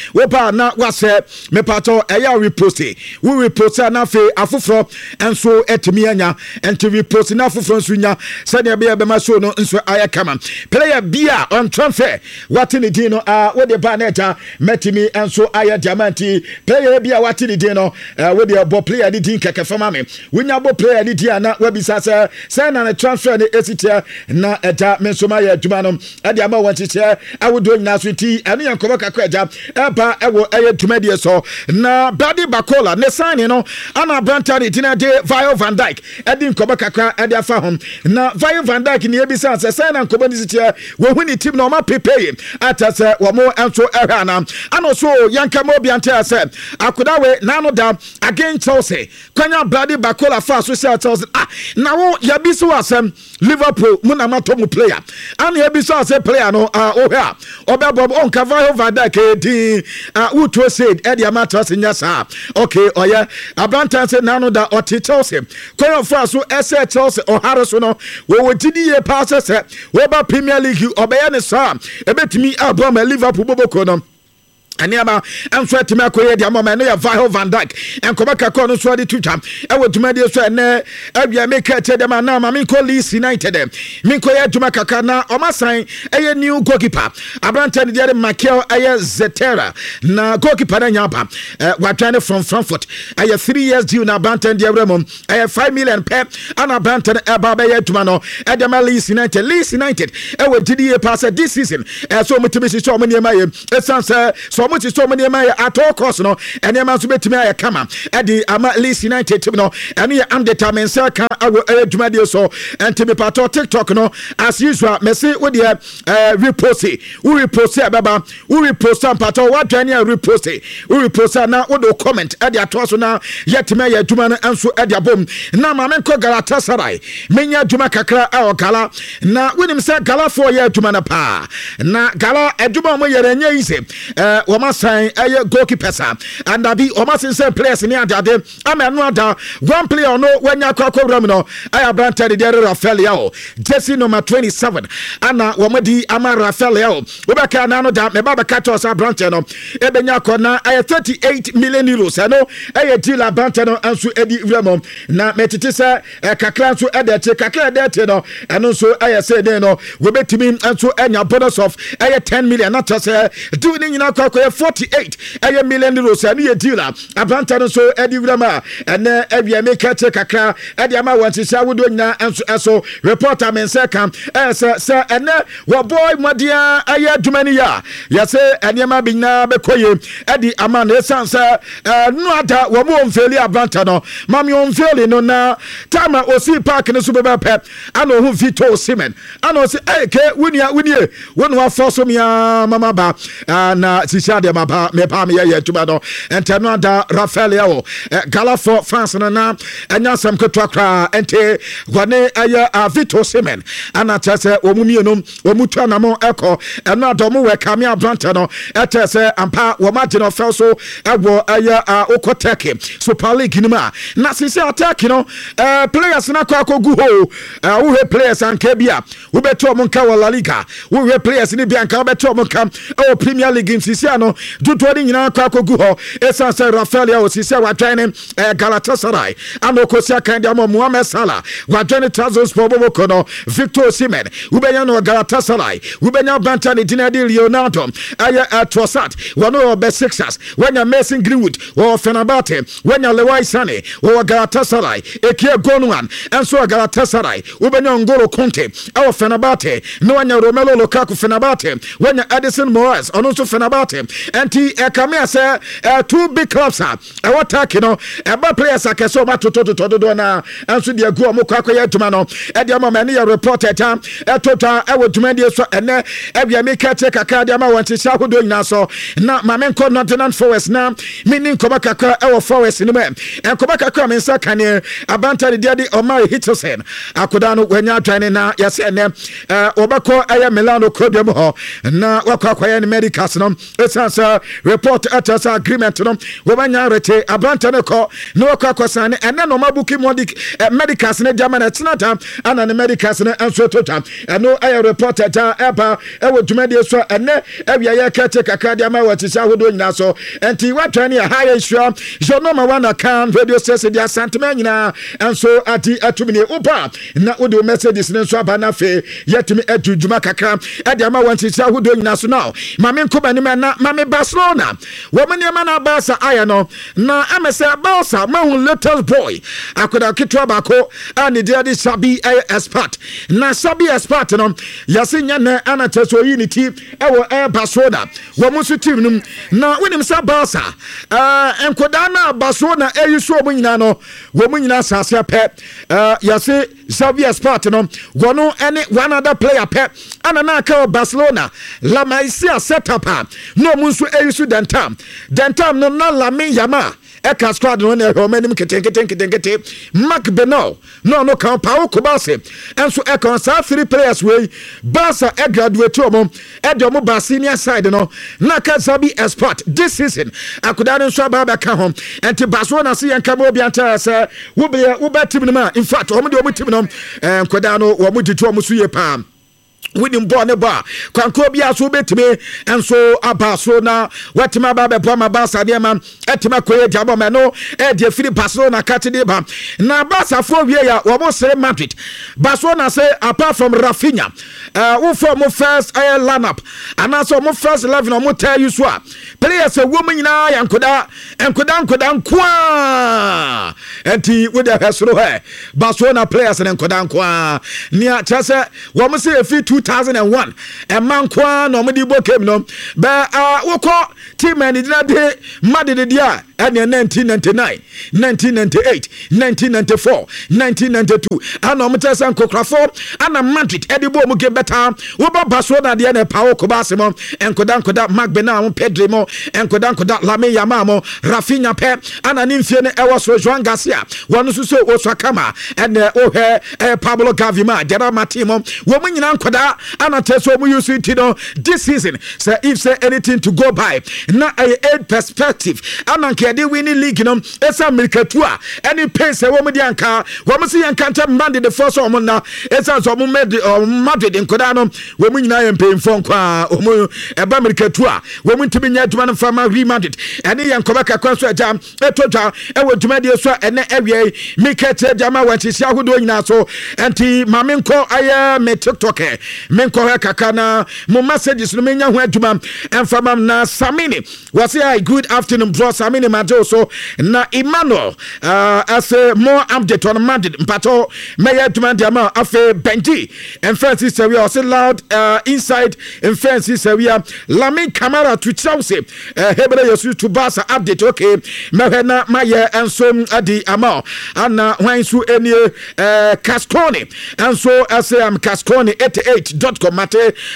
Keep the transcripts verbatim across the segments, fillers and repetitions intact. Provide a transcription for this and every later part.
wo ba na wase me pato eya repost we repost na fe afoforo enso etimi anya enti repost na afoforo nso nya se ne be be ma show no nso aya kama player bia on transfer what in the dino ah we the ba na eta metimi enso aya diamanti player bia what in the dino we the bo player di din keke fama me we nya bo player di dia na we bisa se se na transfer ne esitia na eta menso ma ya adwuma no e dia ma wanti che awodo nyina so ti eno yankoba kakra ja eba ewo eye dwumadie so na Brady Bacola ne sign no ana brantari tina de Virgil van Dijk edi nkoba kakra edi afa hom na Virgil van Dijk ne ebisa se sign na nkoba disitia wo hu ni team no ma prepare ata se wo mo enso ehwa na ano so yanka mo bi ante se akoda we na no da against Chelsea kwanya Brady Bacola fa social Chelsea ah na wo ya bi so asem Liverpool muna mato mu player and ya bi so asem player no ah o ha obebo on ka Virgil van Dijk di ah uto said e dia matter nya sa okay oya abantan se na no da oti Chelsea kwanya fa so ese Chelsea o Harris no wo wogidi ye pass se we ba Premier League obeye ne sa ebetimi abom Liverpool boboko no aniaba enso etime akoye dia mama no ya Virgil van Dijk enkoba kakọ no so ade tutwam e wodumade so ene abia make che dem na ma minko Leeds United dem minko ya duma kaka na omasan eye new goalkeeper Abrante de Mikel eye Zetera na goalkeeper na nyaba watwane from Frankfurt eye three years due na Abrante de Abraham eye five million per ana Abrante e ba ba ya duma no e dem Leeds United Leeds United e wodidi e pass this season e so mutimi so omani emaye e sanse so much so many my at all cost no and your man to bet me I come at the ama Leeds United team no and you am determined sir can I will do so and to be part of TikTok no as usual Messi with the uh repost we repost baba we repost am part of what any repost we repost now we do comment at the toss now yet me ya duma and so at the bom na ma men ko Galatasaray menya duma kakra e Gala na we nim say Gala for year duma na pa na Gala eduma mo yere nya ise eh Omasan aye goalkeepers and abi Omasan say players ni adade amenu ada one player no wanya kwakọ ram no aya Brante de Rafael Leao jersey number twenty-seven ana womadi ama Rafael Leao obeka na no da me baba catch us Brante no ebenya kona aya thirty-eight million euros no aya deal Brante no anso edi wramo na metete say kakra anso edete kakra edete no eno so aya say dey no we betimi anso enya bonus of aya ten million not say do ni nyina kwakọ forty-eight a million euros and ye deal Abrante so edi wrama and ebia make check kakra edi ama wanti sha wodo nyina enso eso reporter men say kam eh say say ene wo boy modia aye adumani ya ya say eniema bi na be koye edi ama na esanse no ada wo mo mfeli Abrante no mami on mfeli no na tama osi park ne so be pep ana hu Vito Osimhen ana say eh ke wunia wunie wonu afo so mia mama ba na sisha de maba me pa me ye tuma no enteno da Rafael Leao Gala for France na na enya sam ketwa kra ente gwane aya Vito Osimhen ana tese omumie no omutu anamo eko eno adomu we kame Abrante no etese ampa wo magino fel so ewo aya okoteke Super League nima na sisi attack no eh players na kwa kogu ho wo he players anka bia wo beto mo nka La Liga wo he players ni bia nka beto mo nka o Premier League sisi ano duto ni nyina kwa kogu ho esa se Rafael Leao sisi wa training Galatasaray ano kosia kan dia mo Mohamed Salah wa training Trabzonspor bobo no Victor Osimhen ubenya no Galatasaray ubenya Brante ni dinadi Leonardo aya Trossard wano be Sixers wanya Mason Greenwood wa Fenerbahce wanya Leroy Sané wa Galatasaray ekie Gonwan enso Galatasaray ubenya N'Golo Conte wa Fenerbahce no wanya Romelu Lukaku Fenerbahce wanya Edison Moraes ono so Fenerbahce enti e kame say two big clubs are e attack no e ba players akeso ma toto toto do na enso de agu omo kwakọ ya tuma no e de ma ne ya reporter tam e tota e woduma de so ene e bia me ka che kaka de ma wanti sha hodo nyina so na ma men ko Nottingham Forest na meaning ko ba kaka e wo Forest ni me en ko ba kaka me nsa kane Abrante de de Omar Hitchison akoda no wanya atwane na yese ene e obako aya Milano Club ho na wakwa kwa ya Medicals no esa esansa report atasa agreement no wo banya rete abranta ne ko no kwa kwasane ene no mabuki medic medicals ne diama na tinata ana ne medicals ne anso tota eno aye report ata eba e wo dwumade so ene awia ye kete kakra diama watisa hodo nyina so enti watwane a high issue jono ma wana kan radio station dia santema nyina anso ati atumine upa na wo messages ne so aba na fe yetimi adwudwuma kakra e diama watisa hodo nyina so now mame nkoba ni na mame Barcelona wo mane ma na Barca aya no na amese Barca ma hu little boy akoda kitwa bako ani dia di Sabi Expert na Sabi Expert no yasinya na anateso unity e wo e Barcelona wo musu team num na wonim sa Barca eh enkoda na Barcelona e yusu omu nyina no wo mu nyina sase pe eh yasi Sabi Expert no wono any one other player pe ana na ka Barcelona La Masia setup no munsu eyisu dentam dentam no na Lamine Yamal eka squad no na homanim ketenketen ketenkete Marc Benal no no kan Pau Kubase enso eka sa three players wey Barca e graduate omo e de omo Barcelona side no na ka Sabi Expert this season akoda no so aba ka ho enti Barcelona se yanka mo bi anta se wo be wo be team no ma in fact omo de omo team no enkoda no wo mo ditu omo so ye pa winning ball ne ba kwanko bia so betime enso abaso na watima ba be ma Barca de ma etima koye jabo me no e de firi Barcelona kate de ba na Barca fo wie ya wo mo sere Madrid Barcelona say apart from Rafinha uh who from first air lineup and also mo first eleven mo tell you so players a woman nyina yankoda enkoda enkoda nkwa enti with the hesro he Barcelona players na enkoda nkwa nia chase wo mo say fit two thousand one a man kwa no mudi bokem no ba uh woko team and did de Madrid dia and nineteen ninety-nine nineteen ninety-eight nineteen ninety-four nineteen ninety-two and omtesa nkokrafo ana Madrid edibo mu ge beta wo ba Barcelona dia na Pau Kubase mo enkoda enkoda Marc Benal mo Pedri mo enkoda enkoda Lamine Yamal mo Rafinha pe ana nimfie ne ewo so Joan Garcia wonu so so osakama and o he Pablo Gavi ma Gerard Martin mo wo mu nyina enkoda ana teso mu use it no this season say if say anything to go by na a eight perspective ana nke dey winning league no esa America tour any pace wo mu di anka wo mu si anka ntem Monday the first one na esa so mu Madrid enkoda no wo mu nyina yem pay fon kwa o mu eba America tour wo mu ntimi nya adwuma no fama Real Madrid ene yen koba kakwa so agam etotwa e wo dwuma de so ene awie mikete jama wanchisi ahodo nyina so enti mamenko aya me TikTok menko ha kakana mo messages no menya ho adwuma enfamam na Samini was say good afternoon bro Samini Majo so na Emmanuel uh as a more update on Madrid mpato meya adwuma de ma afa Benji and Francis we also loud uh inside in Francis we Lamine Camara to Chelsea uh hebele yesu to Barca update okay mehena maye enso adi ama ana hwan su eni uh Cascone and so as am Cascone eighty-eight dot com mate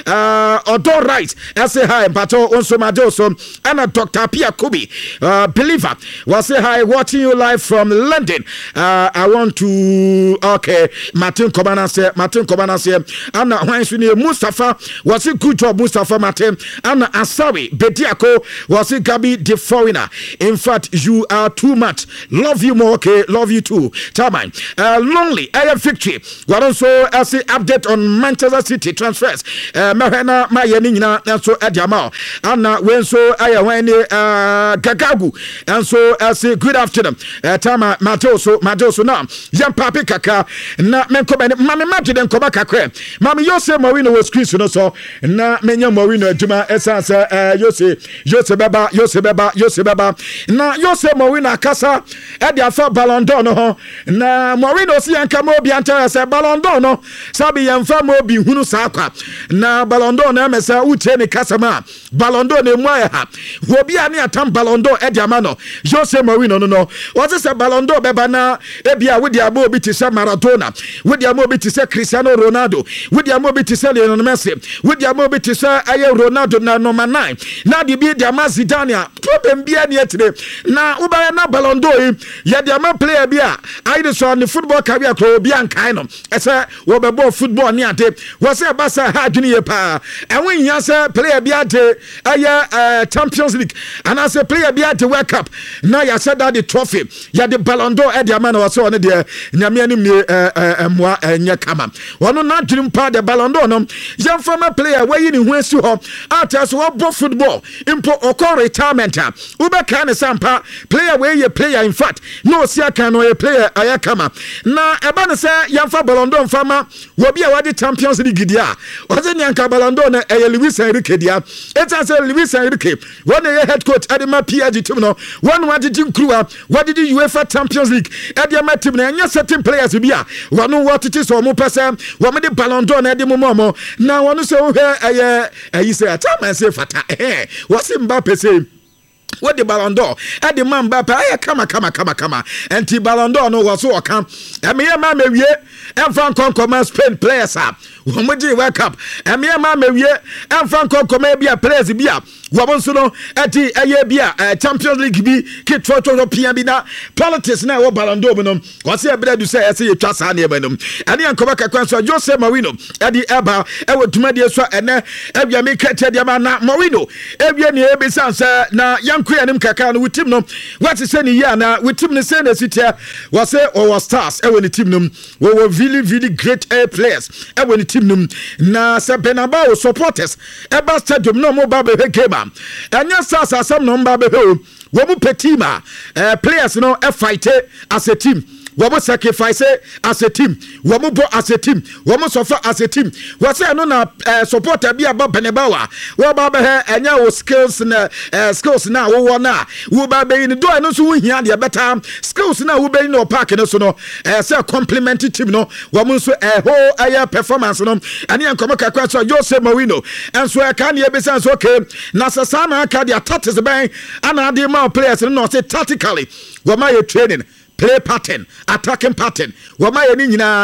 uh Odor right as say hi pato onso majo so ana Doctor Pia Kubi uh believer was say hi watching you live from London uh I want to okay Martin Kobana say Martin Kobana say ana hwan su ni Mustafa was a good job Mustafa Martin ana Asawi Bediako was a Gabi the foreigner in fact you are too much love you more okay love you too Taman uh lonely air victory what also as update on Manchester City transfers uh mahena mayeni nyina so adiama ana when so aya when uh Gagagu and so as good afternoon uh, Tama Majoso Majoso na yam papi kaka na menko bene mame Madrid enko ba kakra mame Jose Mourinho was screen no so na menya Mourinho aduma esansa uh, Jose Jose baba Jose baba Jose baba na Jose Mourinho akasa e dia fa Ballon d'Or no ho na Mourinho si anka mo bi anta se Ballon d'Or no sabi yamfa mo bi hunu sa akwa na Ballon d'Or na mesa uche ne kasama Ballon d'Or ne mu ha obi ani atam Ballon d'Or e dia ma Cristiano Jose Mourinho no no what is a Ballon d'Or beba na ebia with the abo bi ti say Maradona with the amo bi ti say Cristiano Ronaldo with the amo bi ti say Lionel Messi with the amo bi ti say aye Ronaldo na number nine na di bi the ama Zidane problem bia na etire na uba na Ballon d'Or ye the ama player bia I so on the football career kro bia nkai no ese wo bebo football ni ade wo say basa ha adwene ye pa enwe nya say player bia de aye Champions League and as a player bia de World Cup na ya said that the trophy ya the Ballon d'Or e de ama na wo so on de nyame anim ni emwa enya kama wono na dream pa the Ballon d'Or no yam former player wey ni hu asu ho atas wo bo football impo okon retirement a ube kan sampa player wey ye player in fact no sia kan no ye player aya kama na eba ne se yam fa Ballon d'Or fama wo bia wadi Champions League dia o se nyanka Ballon d'Or na e Luis Enrique dia eta se Luis Enrique one ye head coach adema P S G team no one wadi team crew wadi the UEFA Champions League adema team na nya certain players bia wono what it is so mo pese wo me the Ballon d'Or na de mo mo na wono se wo eh eh say atama say fata eh wo se Mbappe say what the Ballon d'Or at the man Mbappe ay kama kama kama kama anti Ballon d'Or no was so kan e me ma me wie en fan kon Spain players a wo mo di World Cup e me ma me wie en fan kon bia players bia wo bon so no ati aye bia Champions League bi ki trotro pia bi na politics na wo Ballon d'Or no wo se ebra du se ese ye twa sa na e banum ane ankoba kakwan so Jose Mourinho adi eba e wo tumade so ene ebia me kete dia ma na Mourinho ebia ne ebisan se na yankua nim kaka no team no what say ni ya na we team ne say na sitia wo se o stars e wo ni team no wo really really great air players e wo ni team no na se Bernabeu supporters e ba stadium no mo ba be game anya stars asam no mba be ho wo mu petima eh players no e fight as a team womo sacrifice as a team womo bo as a team womo suffer as a team wo say no na uh, supporter bia ba Benebawa wo ba be enya wo skills na uh, skills na wo wo na wo ba be ni do no so wo hia de better skills na wo be no park no so no uh, say complement team no womo so a whole air performance no ani ankomo kakwa so Jose Mourinho enso e kan ye be sense okay na sasana ka dia tactics ben ana de ma players no say tactically wo ma ye training play pattern attacking pattern wo ma ye ni nyina